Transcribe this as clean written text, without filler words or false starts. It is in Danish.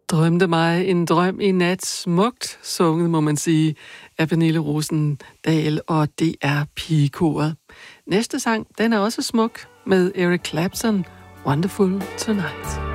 Drømte mig en drøm i nat, smukt sunget, må man sige, af Pernille Rosendahl, og det er Pigekoret. Næste sang, den er også smuk, med Eric Clapton, Wonderful Tonight.